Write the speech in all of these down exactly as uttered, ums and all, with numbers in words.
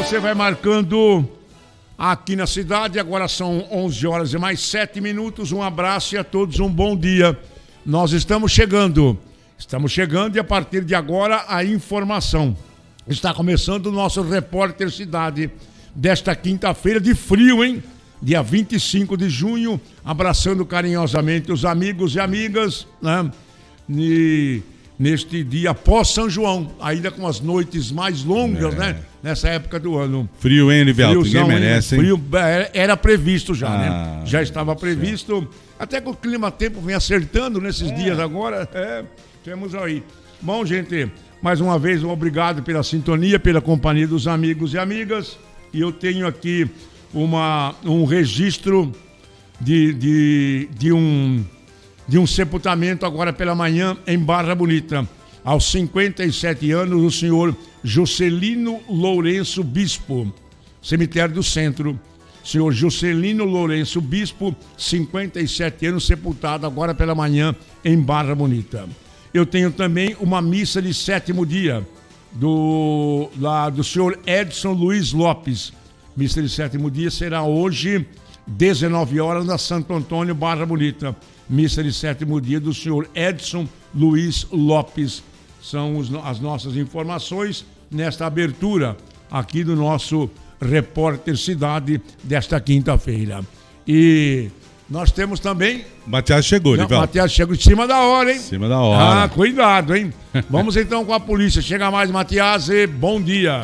Você vai marcando aqui na cidade. Agora são onze horas e mais sete minutos. Um abraço e a todos um bom dia. Nós estamos chegando. Estamos chegando e a partir de agora a informação. Está começando o nosso Repórter Cidade desta quinta-feira de frio, hein? Dia vinte e cinco de junho. Abraçando carinhosamente os amigos e amigas, né? E neste dia pós-São João, ainda com as noites mais longas, é. né? Nessa época do ano. Frio, hein, Livelto? Ninguém merece, hein? Frio, era previsto já, ah, né? Já estava previsto. Certo. Até que o clima-tempo vem acertando nesses é. dias agora. É, temos aí. Bom, gente, mais uma vez, um obrigado pela sintonia, pela companhia dos amigos e amigas. E eu tenho aqui uma, um registro de, de, de um... de um sepultamento agora pela manhã em Barra Bonita. Aos cinquenta e sete anos, o senhor Juscelino Lourenço Bispo, cemitério do Centro. Senhor Juscelino Lourenço Bispo, cinquenta e sete anos, sepultado agora pela manhã em Barra Bonita. Eu tenho também uma missa de sétimo dia do, lá, do senhor Edson Luiz Lopes. Missa de sétimo dia será hoje, dezenove horas, na Santo Antônio, Barra Bonita. Missa de sétimo dia do senhor Edson Luiz Lopes. São os, as nossas informações nesta abertura aqui do nosso Repórter Cidade desta quinta-feira. E nós temos também... Matias chegou, Livelto. Matias chegou em cima da hora, hein? Em cima da hora. Ah, cuidado, hein? Vamos então com a polícia. Chega mais, Matias, e bom dia.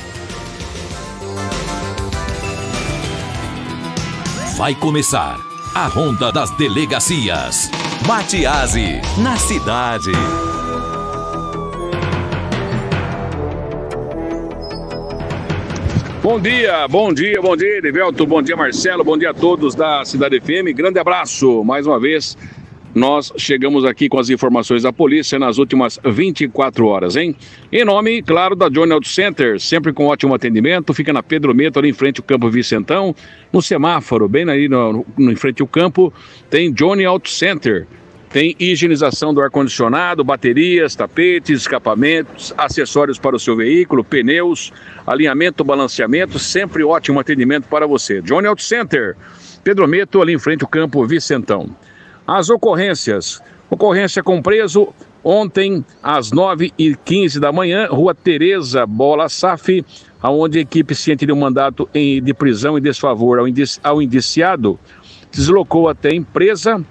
Vai começar a Ronda das Delegacias. Matiasi, na cidade. Bom dia, bom dia, bom dia, Livelto, bom dia, Marcelo, bom dia a todos da Cidade F M. Grande abraço, mais uma vez. Nós chegamos aqui com as informações da polícia nas últimas vinte e quatro horas, hein? Em nome, claro, da Johnny Auto Center, sempre com ótimo atendimento, fica na Pedro Meto, ali em frente ao Campo Vicentão, no semáforo, bem ali no, no, em frente ao campo, tem Johnny Auto Center. Tem higienização do ar-condicionado, baterias, tapetes, escapamentos, acessórios para o seu veículo, pneus, alinhamento, balanceamento, sempre ótimo atendimento para você. Johnny Auto Center, Pedro Meto, ali em frente ao Campo Vicentão. As ocorrências, ocorrência com preso ontem às nove e quinze da manhã, Rua Tereza Bola Saf, onde a equipe ciente de um mandato de prisão e desfavor ao, indici- ao indiciado deslocou até a empresa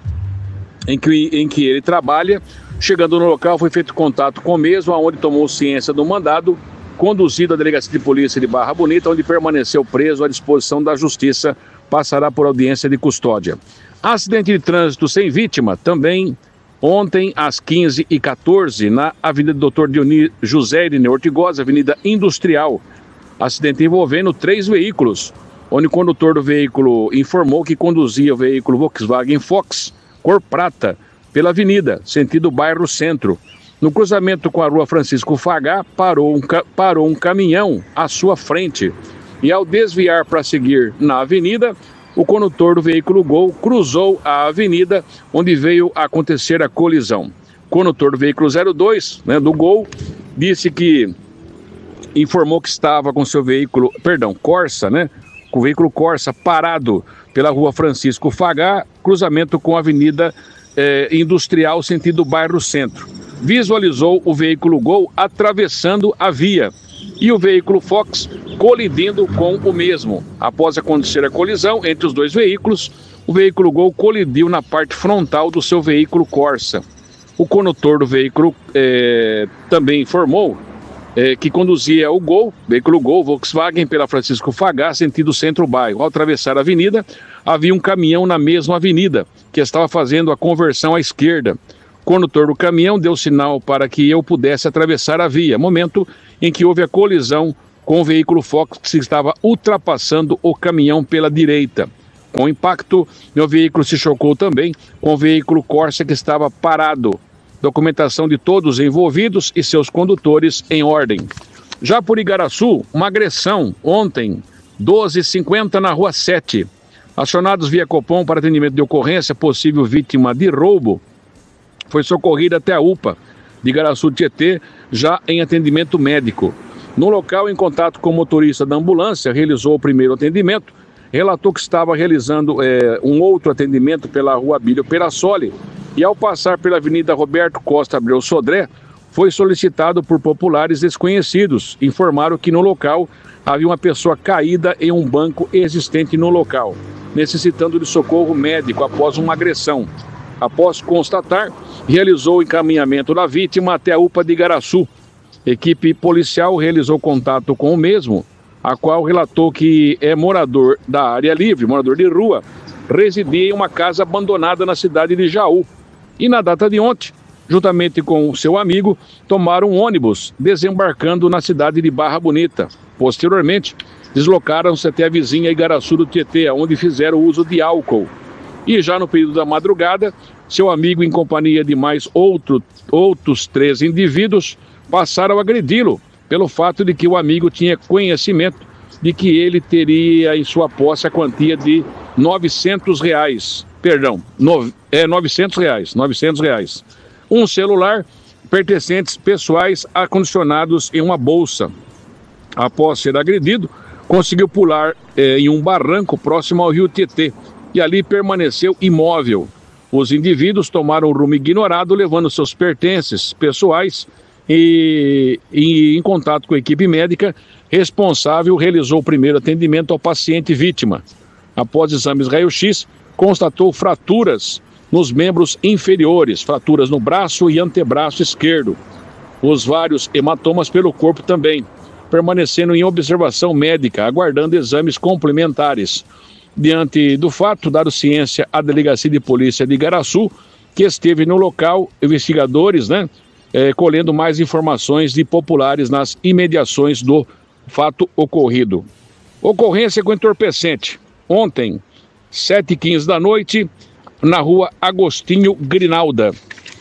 em que, em que ele trabalha. Chegando no local, foi feito contato com o mesmo, onde tomou ciência do mandado, conduzido à Delegacia de Polícia de Barra Bonita, onde permaneceu preso à disposição da Justiça, passará por audiência de custódia. Acidente de trânsito sem vítima, também ontem às quinze e quatorze, na Avenida doutor Dionísio José Irineu Ortigosa, Avenida Industrial. Acidente envolvendo três veículos, onde o condutor do veículo informou que conduzia o veículo Volkswagen Fox, cor prata, pela avenida, sentido bairro Centro. No cruzamento com a rua Francisco Fagá, parou um, parou um caminhão à sua frente. E ao desviar para seguir na avenida, o condutor do veículo Gol cruzou a avenida, onde veio a acontecer a colisão. O condutor do veículo zero dois, né, do Gol, disse que informou que estava com seu veículo, perdão, Corsa, né, com o veículo Corsa parado pela rua Francisco Fagá, cruzamento com a avenida eh, Industrial, sentido bairro Centro. Visualizou o veículo Gol atravessando a via e o veículo Fox colidindo com o mesmo. Após acontecer a colisão entre os dois veículos, o veículo Gol colidiu na parte frontal do seu veículo Corsa. O condutor do veículo eh, também informou eh, que conduzia o Gol, veículo Gol Volkswagen, pela Francisco Fagá, sentido centro-bairro. Ao atravessar a avenida, havia um caminhão na mesma avenida, que estava fazendo a conversão à esquerda. O condutor do caminhão deu sinal para que eu pudesse atravessar a via, momento em que houve a colisão com o veículo Fox, que estava ultrapassando o caminhão pela direita. Com o impacto, meu veículo se chocou também com o veículo Corsa, que estava parado. Documentação de todos envolvidos e seus condutores em ordem. Já por Igaraçu, uma agressão ontem, doze e cinquenta na Rua sete. Acionados via Copom para atendimento de ocorrência, possível vítima de roubo, foi socorrida até a U P A de Igaraçu Tietê, já em atendimento médico. No local, em contato com o motorista da ambulância, realizou o primeiro atendimento, relatou que estava realizando é, um outro atendimento pela rua Abílio Perassoli e, ao passar pela Avenida Roberto Costa Abreu Sodré, foi solicitado por populares desconhecidos. Informaram que no local havia uma pessoa caída em um banco existente no local, necessitando de socorro médico após uma agressão. Após constatar, realizou o encaminhamento da vítima até a U P A de Igaraçu. Equipe policial realizou contato com o mesmo, a qual relatou que é morador da área livre, morador de rua, residia em uma casa abandonada na cidade de Jaú. E na data de ontem, juntamente com seu amigo, tomaram um ônibus, desembarcando na cidade de Barra Bonita. Posteriormente, deslocaram-se até a vizinha Igaraçu do Tietê, onde fizeram uso de álcool. E já no período da madrugada, seu amigo, em companhia de mais outro, outros três indivíduos, passaram a agredi-lo, pelo fato de que o amigo tinha conhecimento de que ele teria em sua posse a quantia de novecentos reais. Perdão, no, é novecentos reais, novecentos reais. Um celular, pertencentes pessoais acondicionados em uma bolsa. Após ser agredido, conseguiu pular é, em um barranco próximo ao rio Tietê e ali permaneceu imóvel. Os indivíduos tomaram o rumo ignorado, levando seus pertences pessoais e, e, em contato com a equipe médica responsável, realizou o primeiro atendimento ao paciente vítima. Após exames raio-x, constatou fraturas nos membros inferiores, fraturas no braço e antebraço esquerdo. Os vários hematomas pelo corpo também, permanecendo em observação médica, aguardando exames complementares. Diante do fato, dado ciência à Delegacia de Polícia de Igaraçu, que esteve no local, investigadores, né, é, colhendo mais informações de populares nas imediações do fato ocorrido. Ocorrência com entorpecente. Ontem, sete e quinze da noite, na rua Agostinho Grinalda,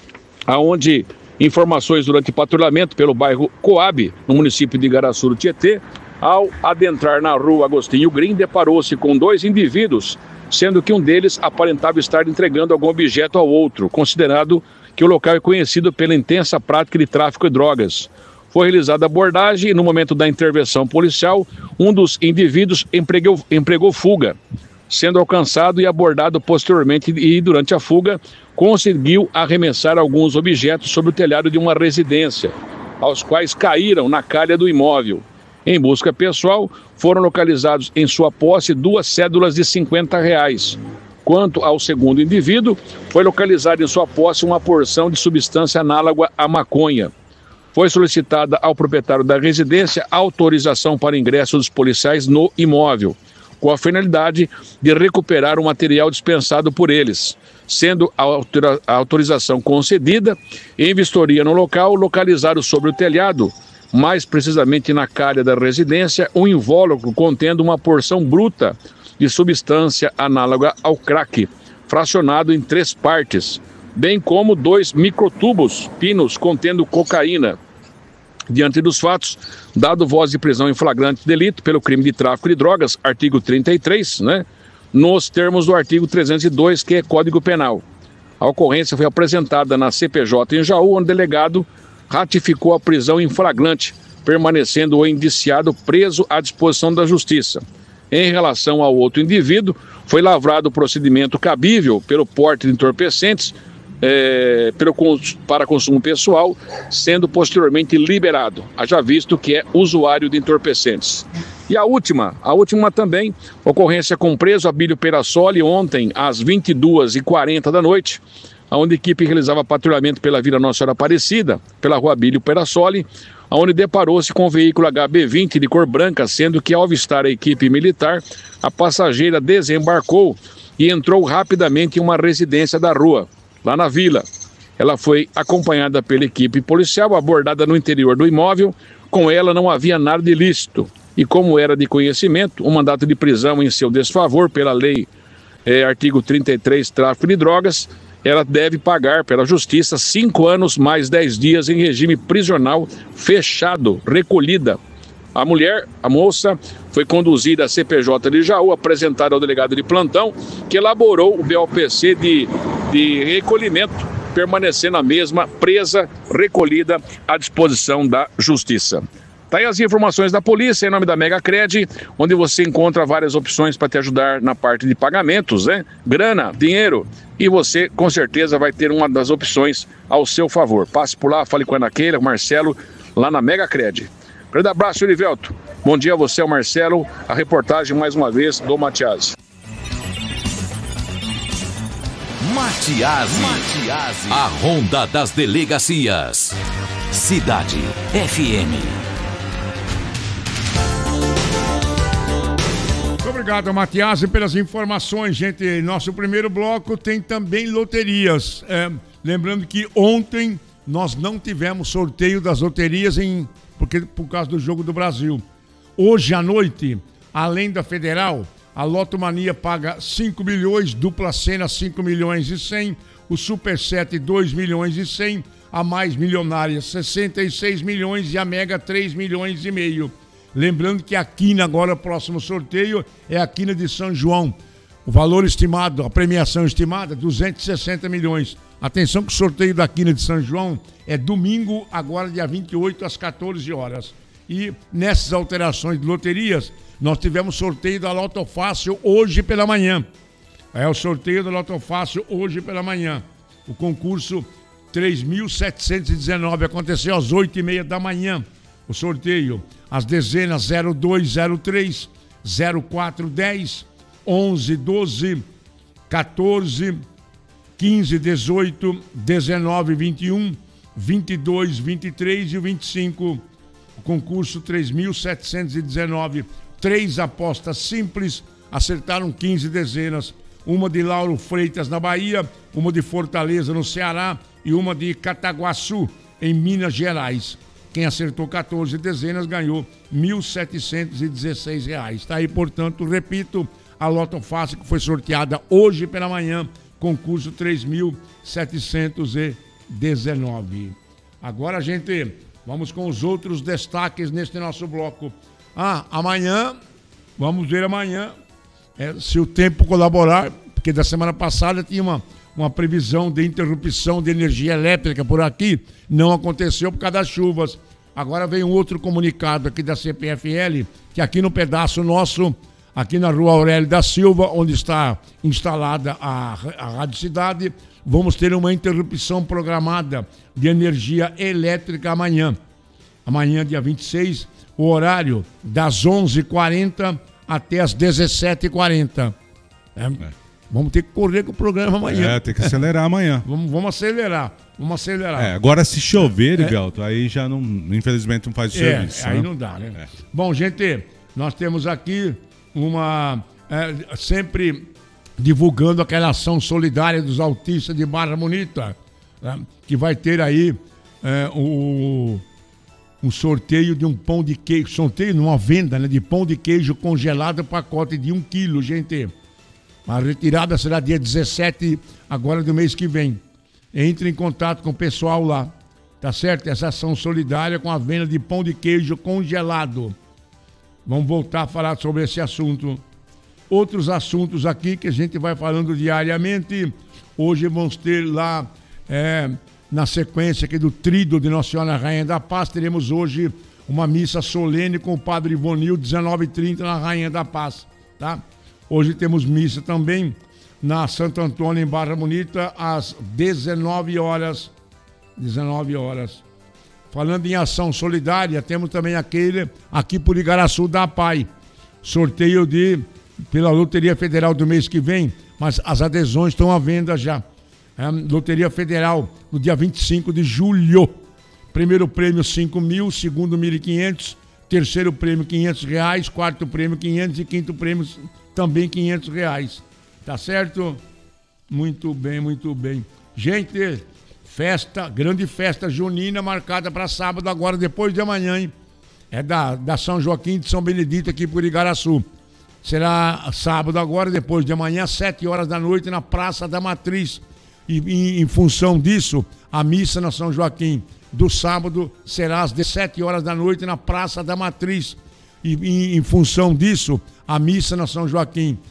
aonde informações durante patrulhamento pelo bairro Coab, no município de Igaraçu do Tietê, ao adentrar na rua Agostinho Grin, deparou-se com dois indivíduos, sendo que um deles aparentava estar entregando algum objeto ao outro, considerado que o local é conhecido pela intensa prática de tráfico de drogas. Foi realizada a abordagem e, no momento da intervenção policial, um dos indivíduos empregou, empregou fuga, sendo alcançado e abordado posteriormente, e durante a fuga conseguiu arremessar alguns objetos sobre o telhado de uma residência, aos quais caíram na calha do imóvel. Em busca pessoal, foram localizados em sua posse duas cédulas de cinquenta reais. Quanto ao segundo indivíduo, foi localizado em sua posse uma porção de substância análoga à maconha. Foi solicitada ao proprietário da residência autorização para ingresso dos policiais no imóvel, com a finalidade de recuperar o material dispensado por eles, sendo a autorização concedida. Em vistoria no local, localizaram sobre o telhado, mais precisamente na calha da residência, um invólucro contendo uma porção bruta de substância análoga ao crack, fracionado em três partes, bem como dois microtubos pinos contendo cocaína. Diante dos fatos, dado voz de prisão em flagrante delito pelo crime de tráfico de drogas, artigo trinta e três, né, nos termos do artigo trezentos e dois, que é Código Penal. A ocorrência foi apresentada na C P J em Jaú, onde o delegado ratificou a prisão em flagrante, permanecendo o indiciado preso à disposição da Justiça. Em relação ao outro indivíduo, foi lavrado o procedimento cabível pelo porte de entorpecentes é, pelo, para consumo pessoal, sendo posteriormente liberado, haja visto que é usuário de entorpecentes. E a última, a última também, ocorrência com preso Abílio Perassoli, ontem às vinte e duas e quarenta da noite, onde a equipe realizava patrulhamento pela Vila Nossa Senhora Aparecida, pela rua Abílio Perassoli, onde deparou-se com o veículo H B vinte de cor branca, sendo que ao avistar a equipe militar, a passageira desembarcou e entrou rapidamente em uma residência da rua, lá na vila. Ela foi acompanhada pela equipe policial, abordada no interior do imóvel. Com ela não havia nada de ilícito e, como era de conhecimento, um mandato de prisão em seu desfavor pela lei é, artigo trinta e três, tráfico de drogas, ela deve pagar pela Justiça cinco anos mais dez dias em regime prisional fechado, recolhida. A mulher, a moça, foi conduzida à C P J de Jaú, apresentada ao delegado de plantão, que elaborou o B O P C de, de recolhimento, permanecendo a mesma presa, recolhida à disposição da Justiça. Tá aí as informações da polícia, em nome da Megacred, onde você encontra várias opções para te ajudar na parte de pagamentos, né? Grana, dinheiro. E você, com certeza, vai ter uma das opções ao seu favor. Passe por lá, fale com a Ana Keila, com o Marcelo, lá na Megacred. Grande abraço, Erivelto. Bom dia a você, o Marcelo. A reportagem, mais uma vez, do Matiasi. Matiasi. Matiasi. A Ronda das Delegacias. Cidade F M. Muito obrigado, Matiasi, pelas informações, gente. Nosso primeiro bloco tem também loterias. É, lembrando que ontem nós não tivemos sorteio das loterias em, porque, por causa do Jogo do Brasil. Hoje à noite, além da Federal, a Lotomania paga cinco milhões, Dupla Sena cinco milhões e cem, o Super sete dois milhões e cem, a Mais Milionária sessenta e seis milhões e a Mega três milhões e meio. Lembrando que a quina agora, o próximo sorteio, é a quina de São João. O valor estimado, a premiação estimada, duzentos e sessenta milhões. Atenção que o sorteio da quina de São João é domingo, agora dia vinte e oito, às quatorze horas. E nessas alterações de loterias, nós tivemos sorteio da Loto Fácil hoje pela manhã. É o sorteio da Loto Fácil hoje pela manhã. O concurso três mil setecentos e dezenove aconteceu às oito e meia da manhã. O sorteio, as dezenas zero dois zero três, zero quatro dez, onze doze, quatorze, quinze dezoito, dezenove vinte e um, vinte e dois vinte e três e vinte e cinco. O concurso três mil setecentos e dezenove. Três apostas simples, acertaram quinze dezenas. Uma de Lauro Freitas, na Bahia, uma de Fortaleza, no Ceará, e uma de Cataguaçu, em Minas Gerais. Quem acertou quatorze dezenas ganhou mil setecentos e dezesseis reais. Está aí, portanto, repito, a Loto Fácil que foi sorteada hoje pela manhã, concurso três mil setecentos e dezenove. Agora, gente, vamos com os outros destaques neste nosso bloco. Ah, amanhã, vamos ver amanhã, é, se o tempo colaborar, porque da semana passada tinha uma, uma previsão de interrupção de energia elétrica por aqui, não aconteceu por causa das chuvas. Agora vem um outro comunicado aqui da C P F L, que aqui no pedaço nosso, aqui na Rua Aurélio da Silva, onde está instalada a, a Rádio Cidade, vamos ter uma interrupção programada de energia elétrica amanhã. Amanhã, dia vinte e seis, o horário das onze e quarenta até as dezessete e quarenta. É, é. Vamos ter que correr com o programa amanhã. É, tem que acelerar amanhã. vamos, vamos acelerar, vamos acelerar. É, agora se chover, Rivelto, é. aí já não, infelizmente não faz o é, serviço. Aí né? não dá, né? É. Bom, gente, nós temos aqui uma... É, sempre divulgando aquela ação solidária dos autistas de Barra Bonita, né, que vai ter aí é, o... um sorteio de um pão de queijo, sorteio numa venda, né, de pão de queijo congelado, pacote de um quilo, gente. A retirada será dia dezessete, agora do mês que vem. Entre em contato com o pessoal lá, tá certo? Essa ação solidária com a venda de pão de queijo congelado. Vamos voltar a falar sobre esse assunto. Outros assuntos aqui que a gente vai falando diariamente. Hoje vamos ter lá... É, na sequência aqui do Tríduo de Nossa Senhora Rainha da Paz, teremos hoje uma missa solene com o Padre Ivonil, dezenove e trinta, na Rainha da Paz, tá? Hoje temos missa também na Santo Antônio, em Barra Bonita, às dezenove horas. dezenove horas. Falando em ação solidária, temos também aquele aqui por Igaraçu da Pai. Sorteio de, pela Loteria Federal do mês que vem, mas as adesões estão à venda já. É, Loteria Federal, no dia vinte e cinco de julho. Primeiro prêmio cinco mil, segundo mil e quinhentos, terceiro prêmio quinhentos reais, quarto prêmio quinhentos e quinto prêmio também quinhentos reais. Tá certo? Muito bem, muito bem. Gente, festa, grande festa junina marcada para sábado agora, depois de amanhã, hein? É da, da São Joaquim de São Benedito aqui por Igaraçu. Será sábado agora, depois de amanhã, sete horas da noite, na Praça da Matriz. E em, em função disso, a missa na São Joaquim do sábado será às dezessete horas da noite na Praça da Matriz. E em, em função disso, a missa na São Joaquim